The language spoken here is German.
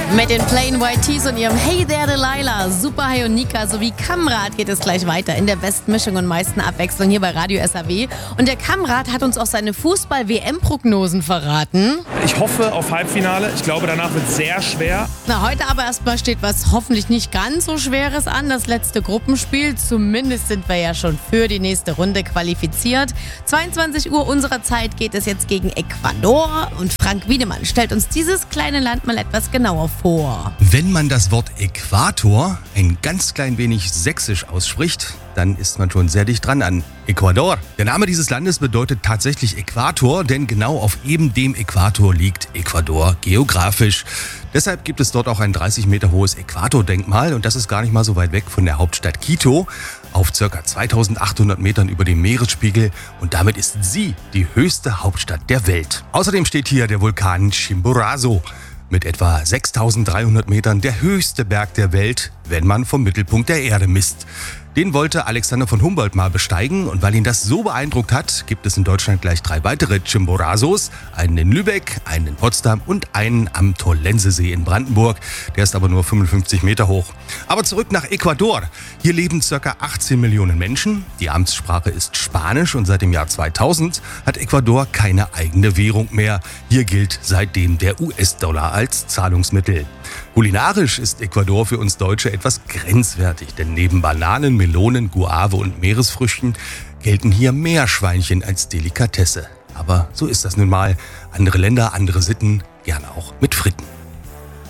Mit den Plain White Tees und ihrem Hey There Delilah, Super High und Nika sowie Kamrat geht es gleich weiter in der besten Mischung und meisten Abwechslung hier bei Radio SAW. Und der Kamrat hat uns auch seine Fußball-WM-Prognosen verraten. Ich hoffe auf Halbfinale. Ich glaube, danach wird es sehr schwer. Na, heute aber erstmal steht was hoffentlich nicht ganz so Schweres an. Das letzte Gruppenspiel. Zumindest sind wir ja schon für die nächste Runde qualifiziert. 22 Uhr unserer Zeit geht es jetzt gegen Ecuador. Und Frank Wiedemann stellt uns dieses kleine Land mal etwas genauer vor. Wenn man das Wort Äquator ein ganz klein wenig sächsisch ausspricht, dann ist man schon sehr dicht dran an Ecuador. Der Name dieses Landes bedeutet tatsächlich Äquator, denn genau auf eben dem Äquator liegt Ecuador geografisch. Deshalb gibt es dort auch ein 30 Meter hohes Äquatordenkmal und das ist gar nicht mal so weit weg von der Hauptstadt Quito, auf ca. 2800 Metern über dem Meeresspiegel, und damit ist sie die höchste Hauptstadt der Welt. Außerdem steht hier der Vulkan Chimborazo. Mit etwa 6300 Metern der höchste Berg der Welt, wenn man vom Mittelpunkt der Erde misst. Den wollte Alexander von Humboldt mal besteigen, und weil ihn das so beeindruckt hat, gibt es in Deutschland gleich 3 weitere Chimborazos. Einen in Lübeck, einen in Potsdam und einen am Tollensesee in Brandenburg. Der ist aber nur 55 Meter hoch. Aber zurück nach Ecuador. Hier leben ca. 18 Millionen Menschen. Die Amtssprache ist Spanisch und seit dem Jahr 2000 hat Ecuador keine eigene Währung mehr. Hier gilt seitdem der US-Dollar als Zahlungsmittel. Kulinarisch ist Ecuador für uns Deutsche etwas grenzwertig, denn neben Bananen, Melonen, Guave und Meeresfrüchten gelten hier Meerschweinchen als Delikatesse. Aber so ist das nun mal. Andere Länder, andere Sitten, gerne auch mit Fritten.